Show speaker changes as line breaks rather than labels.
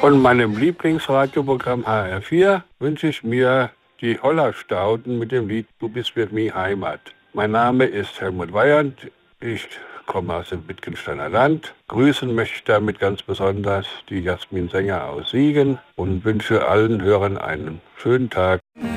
Von meinem Lieblingsradioprogramm HR4 wünsche ich mir die Hollerstauden mit dem Lied Du bist für mich Heimat. Mein Name ist Helmut Weyand. Ich komme aus dem Wittgensteiner Land. Grüßen möchte ich damit ganz besonders die Jasmin Sänger aus Siegen und wünsche allen Hörern einen schönen Tag.